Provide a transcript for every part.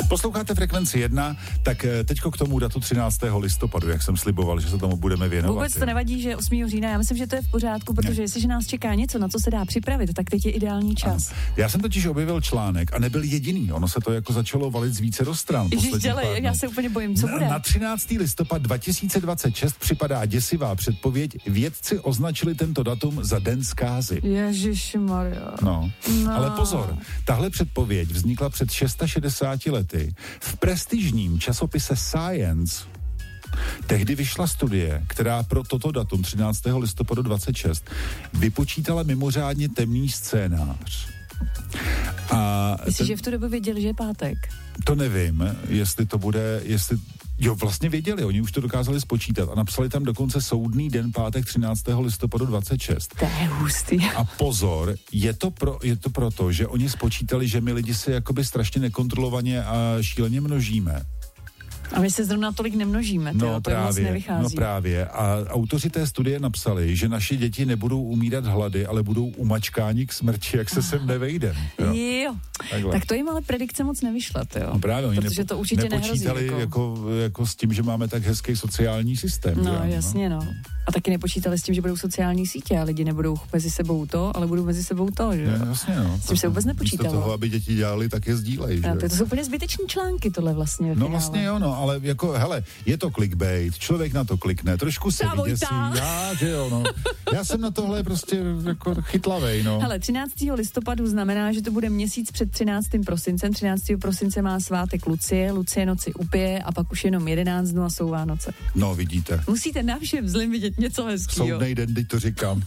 Posloucháte Frekvenci 1, tak teďko k tomu datu 13. listopadu, jak jsem sliboval, že se tomu budeme věnovat. Vůbec to nevadí, že 8. října, já myslím, že to je v pořádku, protože jestliže nás čeká něco, na co se dá připravit, tak teď je ideální čas. Ano. Já jsem totiž objevil článek a nebyl jediný, ono se to jako začalo valit z více stran. Já se úplně bojím, co bude. Na 13. listopad 2026 připadá děsivá předpověď, vědci označili tento datum za den zkázy. Ježišmarja. No. Ale pozor, tahle předpověď vznikla před 660 lety v prestižním časopise Science. Tehdy vyšla studie, která pro toto datum 13. listopadu 26 vypočítala mimořádně temný scénář. Myslíš, že v tu dobu věděli, že je pátek? To nevím, Jo, vlastně věděli, oni už to dokázali spočítat a napsali tam dokonce soudný den pátek 13. listopadu 26. To je hustý. A pozor, je to proto, že oni spočítali, že my lidi se jakoby strašně nekontrolovaně a šíleně množíme. A my se zrovna tolik nemnožíme, to moc nevychází. No právě. A autoři té studie napsali, že naše děti nebudou umírat hlady, ale budou umačkáni k smrti, jak se sem nevejdem. Jo. Tak to jim ale predikce moc nevyšla, jo. No právě, oni protože to určitě nepočítali jako s tím, že máme tak hezký sociální systém. No jasně, no. A taky nepočítali s tím, že budou sociální sítě a lidi nebudou mezi sebou to, ale budou mezi sebou to, že jo. Jasně, no. S tím se vůbec nepočítalo. Místo toho, aby děti dělali, tak je sdílej, že? To jsou úplně zbyteční články tohle vlastně. No vlastně jo, no, ale jako, hele, je to clickbait, člověk na to klikne, trošku se vyděsí, já jsem na tohle prostě jako chytlavej, no. Hele, 13. listopadu znamená, že to bude měsíc před 13. prosincem, 13. prosince má svátek Lucie noci upije a pak už jenom 11 dnů a jsou Vánoce. No, vidíte. Musíte na všem zlým vidět něco hezkýho. Soudnej den, teď to říkám.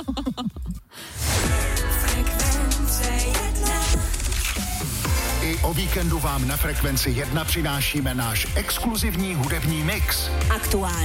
I o víkendu vám na Frekvenci 1 přinášíme náš exkluzivní hudební mix. Aktuální